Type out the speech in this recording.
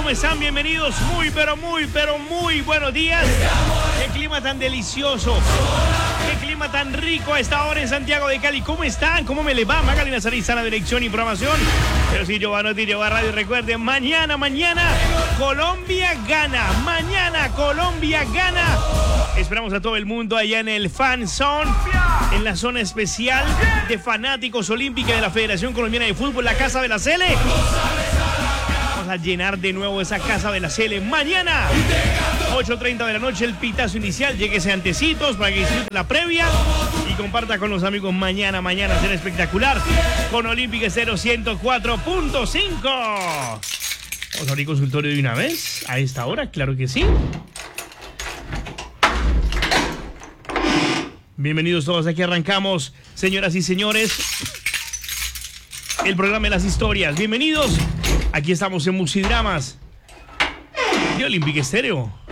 ¿Cómo están? Bienvenidos. Muy buenos días. Qué clima tan delicioso. Qué clima tan rico a esta hora en Santiago de Cali. ¿Cómo están? ¿Cómo me les va? Magali Nazarí, sana dirección y programación. Pero si yo va Noticias, va Radio. Recuerden, mañana, Colombia gana. Mañana, Colombia gana. Esperamos a todo el mundo allá en el Fan Zone, en la zona especial de fanáticos olímpica de la Federación Colombiana de Fútbol, la Casa de la Cele. Vamos a llenar de nuevo esa Casa de la Cele mañana, 8:30 de la noche, el pitazo inicial. Lléguese antecitos para que disfrute la previa y comparta con los amigos mañana. Será espectacular con Olímpica Estéreo 104.5. Vamos a abrir consultorio de una vez a esta hora, claro que sí. Bienvenidos todos, aquí arrancamos, señoras y señores, el programa de las historias. Bienvenidos, aquí estamos en Musidramas de Olímpica Estéreo.